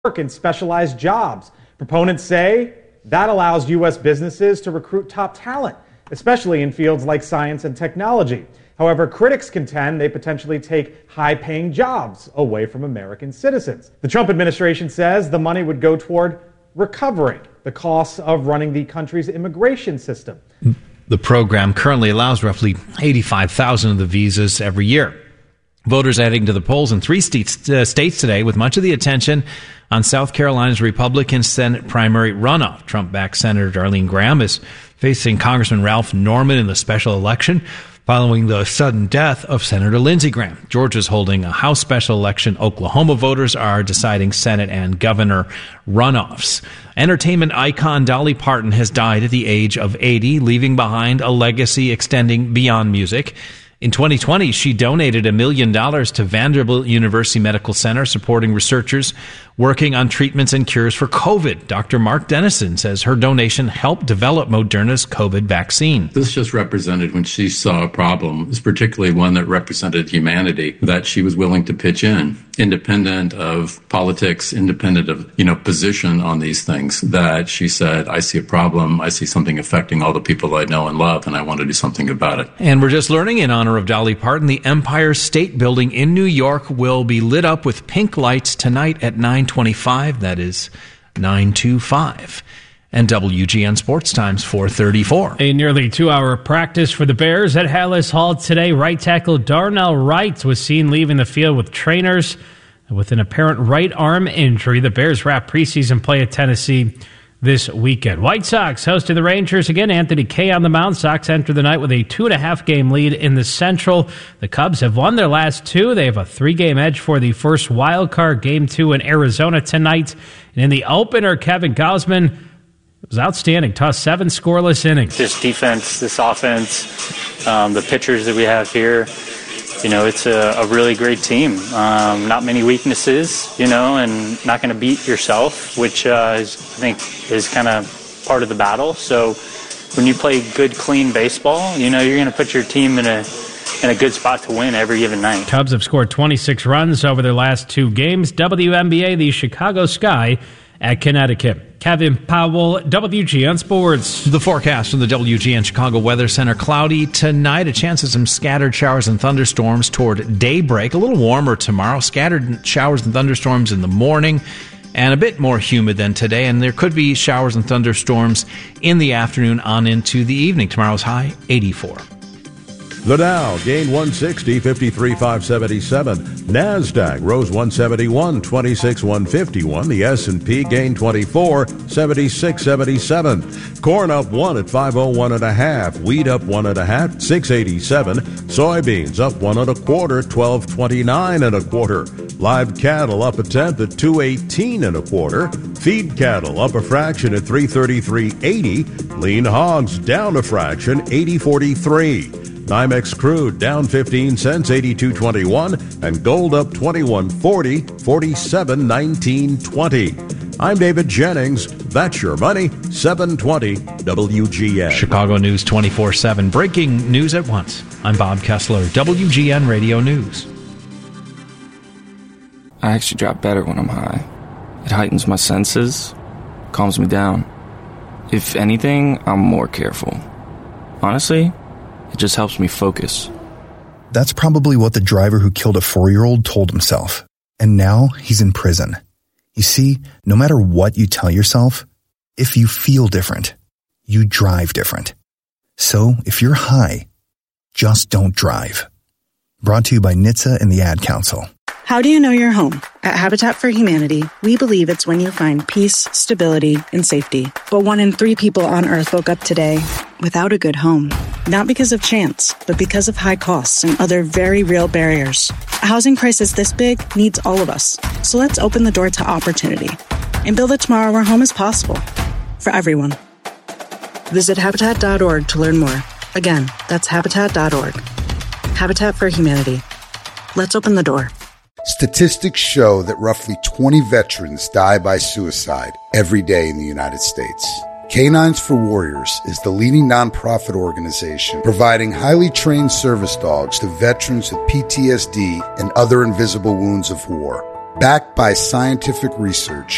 work in specialized jobs. Proponents say that allows U.S. businesses to recruit top talent, especially in fields like science and technology. However, critics contend they potentially take high-paying jobs away from American citizens. The Trump administration says the money would go toward recovering the costs of running the country's immigration system. The program currently allows roughly 85,000 of the visas every year. Voters heading to the polls in 3 states today, with much of the attention on South Carolina's Republican Senate primary runoff. Trump-backed Senator Darlene Graham is facing Congressman Ralph Norman in the special election following the sudden death of Senator Lindsey Graham. Georgia's holding a House special election. Oklahoma voters are deciding Senate and governor runoffs. Entertainment icon Dolly Parton has died at the age of 80, leaving behind a legacy extending beyond music. In 2020, she donated $1 million to Vanderbilt University Medical Center, supporting researchers working on treatments and cures for COVID. Dr. Mark Dennison says her donation helped develop Moderna's COVID vaccine. This just represented, when she saw a problem, is particularly one that represented humanity, that she was willing to pitch in, independent of politics, independent of, position on these things, that she said, I see a problem, I see something affecting all the people I know and love, and I want to do something about it. And we're just learning, in honor of Dolly Parton, the Empire State Building in New York will be lit up with pink lights tonight at 9:25. That is 9:25. And WGN Sports Times 4:34. A nearly 2-hour practice for the Bears at Hallis Hall today. Right tackle Darnell Wright was seen leaving the field with trainers with an apparent right arm injury. The Bears wrap preseason play at Tennessee this weekend. White Sox hosted the Rangers again. Anthony Kay on the mound. Sox enter the night with a 2.5-game lead in the Central. The Cubs have won their last 2. They have a 3-game edge for the first wild card. Game 2 in Arizona tonight. And in the opener, Kevin Gausman was outstanding. Tossed 7 scoreless innings. This defense, this offense, the pitchers that we have here, it's a really great team. Not many weaknesses, and not going to beat yourself, which I think is kind of part of the battle. So when you play good, clean baseball, you're going to put your team in a good spot to win every given night. Cubs have scored 26 runs over their last 2 games. WNBA, the Chicago Sky at Connecticut. Kevin Powell, WGN Sports. The forecast from the WGN Chicago Weather Center: cloudy tonight, a chance of some scattered showers and thunderstorms toward daybreak. A little warmer tomorrow, scattered showers and thunderstorms in the morning, and a bit more humid than today. And there could be showers and thunderstorms in the afternoon on into the evening. Tomorrow's high, 84. The Dow gained 160, 53,577. NASDAQ rose 171, 26,151. The S&P gained 24, 76,77. Corn up 1 at 501.5. Wheat up 1.5, 687. Soybeans up 1 1/4, 12.29 1/4. Live cattle up 1/10 at 218 1/4. Feed cattle up a fraction at 333.80. Lean hogs down a fraction, 80.43. NYMEX crude down 15 cents, 82.21, and gold up 21.40, 47.1920. I'm David Jennings. That's your money. 720 WGN. Chicago News 24/7. Breaking news at once. I'm Bob Kessler, WGN Radio News. I actually drop better when I'm high. It heightens my senses, calms me down. If anything, I'm more careful. Honestly, it just helps me focus. That's probably what the driver who killed a 4-year-old told himself. And now he's in prison. You see, no matter what you tell yourself, if you feel different, you drive different. So if you're high, just don't drive. Brought to you by NHTSA and the Ad Council. How do you know you're home? At Habitat for Humanity, we believe it's when you find peace, stability, and safety. But 1 in 3 people on Earth woke up today without a good home. Not because of chance, but because of high costs and other very real barriers. A housing crisis this big needs all of us. So let's open the door to opportunity and build a tomorrow where home is possible for everyone. Visit Habitat.org to learn more. Again, that's Habitat.org. Habitat for Humanity. Let's open the door. Statistics show that roughly 20 veterans die by suicide every day in the United States. Canines for Warriors is the leading nonprofit organization providing highly trained service dogs to veterans with PTSD and other invisible wounds of war. Backed by scientific research,